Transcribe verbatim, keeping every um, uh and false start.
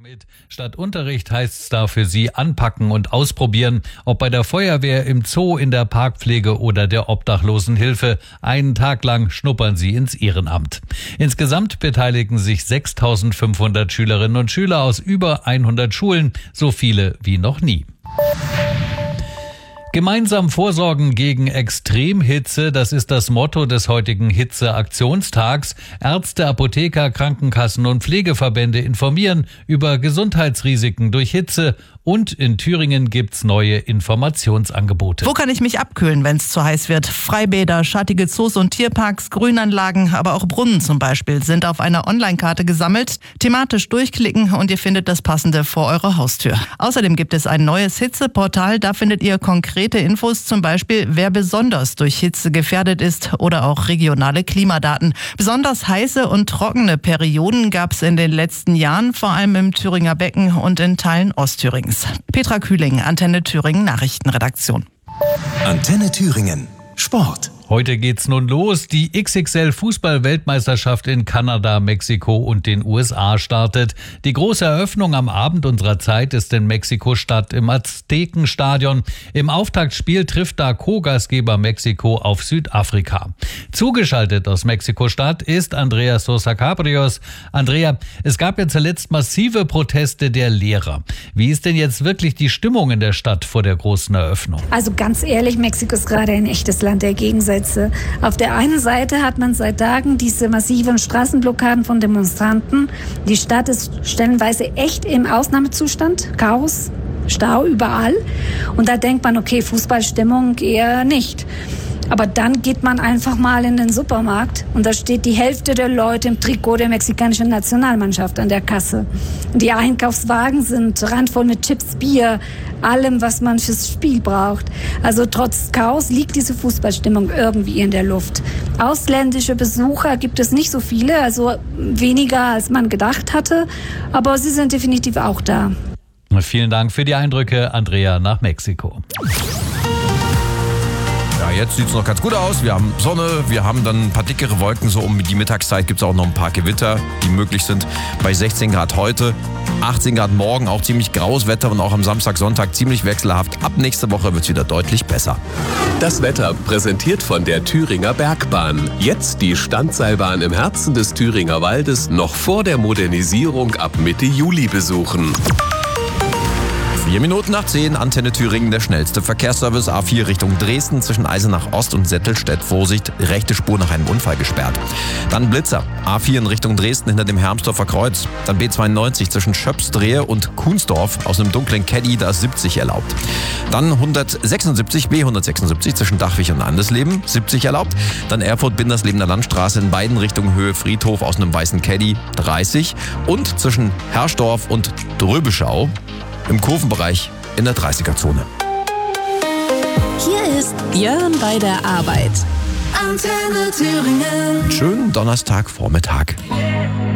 Mit statt Unterricht heißt es da für Sie anpacken und ausprobieren, ob bei der Feuerwehr, im Zoo, in der Parkpflege oder der Obdachlosenhilfe. Einen Tag lang schnuppern Sie ins Ehrenamt. Insgesamt beteiligen sich sechstausendfünfhundert Schülerinnen und Schüler aus über hundert Schulen, so viele wie noch nie. Gemeinsam vorsorgen gegen Extremhitze, das ist das Motto des heutigen Hitzeaktionstags. Ärzte, Apotheker, Krankenkassen und Pflegeverbände informieren über Gesundheitsrisiken durch Hitze. Und in Thüringen gibt's neue Informationsangebote. Wo kann ich mich abkühlen, wenn es zu heiß wird? Freibäder, schattige Zoos und Tierparks, Grünanlagen, aber auch Brunnen zum Beispiel sind auf einer Online-Karte gesammelt. Thematisch durchklicken und ihr findet das Passende vor eurer Haustür. Außerdem gibt es ein neues Hitzeportal. Da findet ihr konkrete Infos, zum Beispiel wer besonders durch Hitze gefährdet ist oder auch regionale Klimadaten. Besonders heiße und trockene Perioden gab es in den letzten Jahren, vor allem im Thüringer Becken und in Teilen Ostthürings. Petra Kühling, Antenne Thüringen Nachrichtenredaktion. Antenne Thüringen Sport. Heute geht's nun los. Die X X L-Fußball-Weltmeisterschaft in Kanada, Mexiko und den U S A startet. Die große Eröffnung am Abend unserer Zeit ist in Mexiko-Stadt im Aztekenstadion. Im Auftaktspiel trifft da Co-Gastgeber Mexiko auf Südafrika. Zugeschaltet aus Mexiko-Stadt ist Andrea Sosa Cabrios. Andrea, es gab ja zuletzt massive Proteste der Lehrer. Wie ist denn jetzt wirklich die Stimmung in der Stadt vor der großen Eröffnung? Also ganz ehrlich, Mexiko ist gerade ein echtes Land der Gegensätze. Auf der einen Seite hat man seit Tagen diese massiven Straßenblockaden von Demonstranten. Die Stadt ist stellenweise echt im Ausnahmezustand. Chaos, Stau überall. Und da denkt man, okay, Fußballstimmung eher nicht. Aber dann geht man einfach mal in den Supermarkt und da steht die Hälfte der Leute im Trikot der mexikanischen Nationalmannschaft an der Kasse. Die Einkaufswagen sind randvoll mit Chips, Bier, allem, was man fürs Spiel braucht. Also trotz Chaos liegt diese Fußballstimmung irgendwie in der Luft. Ausländische Besucher gibt es nicht so viele, also weniger als man gedacht hatte, aber sie sind definitiv auch da. Vielen Dank für die Eindrücke, Andrea, nach Mexiko. Ja, jetzt sieht es noch ganz gut aus. Wir haben Sonne, wir haben dann ein paar dickere Wolken. So um die Mittagszeit gibt es auch noch ein paar Gewitter, die möglich sind. Bei sechzehn Grad heute, achtzehn Grad morgen, auch ziemlich graues Wetter und auch am Samstag, Sonntag ziemlich wechselhaft. Ab nächste Woche wird es wieder deutlich besser. Das Wetter präsentiert von der Thüringer Bergbahn. Jetzt die Standseilbahn im Herzen des Thüringer Waldes noch vor der Modernisierung ab Mitte Juli besuchen. Vier Minuten nach zehn, Antenne Thüringen, der schnellste Verkehrsservice. A vier Richtung Dresden, zwischen Eisenach Ost und Settelstedt. Vorsicht, rechte Spur nach einem Unfall gesperrt. Dann Blitzer, A vier in Richtung Dresden hinter dem Hermsdorfer Kreuz. Dann B zweiundneunzig zwischen Schöpsdrehe und Kuhnsdorf. Aus einem dunklen Caddy, da ist siebzig erlaubt. Dann hundertsechsundsiebzig, B hundertsechsundsiebzig zwischen Dachwig und Andesleben, siebzig erlaubt. Dann Erfurt-Binderslebener Landstraße in beiden Richtungen Höhe Friedhof aus einem weißen Caddy, dreißig. Und zwischen Herrsdorf und Dröbeschau im Kurvenbereich in der dreißiger-Zone. Hier ist Björn bei der Arbeit. Antenne Thüringen. Schönen Donnerstagvormittag.